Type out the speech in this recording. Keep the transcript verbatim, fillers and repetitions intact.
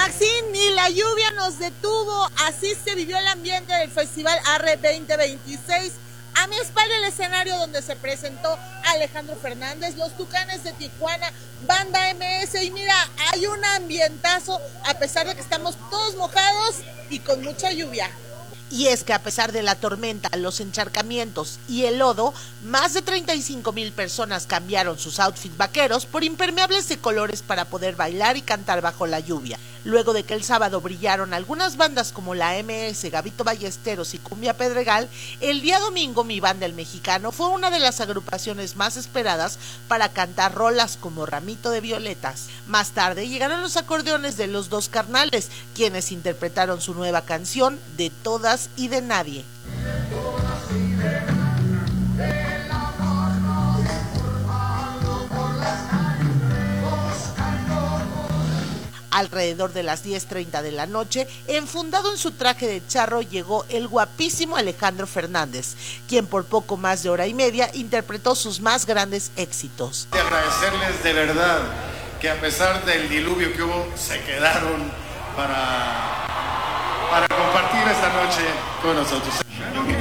Maxine, ni la lluvia nos detuvo, así se vivió el ambiente del Festival Arre veinte veintiséis. A mi espalda el escenario donde se presentó Alejandro Fernández, los Tucanes de Tijuana, Banda M S, y mira, hay un ambientazo a pesar de que estamos todos mojados y con mucha lluvia. Y es que a pesar de la tormenta, los encharcamientos y el lodo, más de treinta y cinco mil personas cambiaron sus outfits vaqueros por impermeables de colores para poder bailar y cantar bajo la lluvia. Luego de que el sábado brillaron algunas bandas como la M S, Gabito Ballesteros y Cumbia Pedregal, el día domingo Mi Banda el Mexicano fue una de las agrupaciones más esperadas para cantar rolas como Ramito de Violetas. Más tarde llegaron los acordeones de Los Dos Carnales, quienes interpretaron su nueva canción De Todas y de Nadie. Alrededor de las diez treinta de la noche, enfundado en su traje de charro, llegó el guapísimo Alejandro Fernández, quien por poco más de hora y media interpretó sus más grandes éxitos. De agradecerles de verdad que a pesar del diluvio que hubo, se quedaron para, para compartir esta noche con nosotros.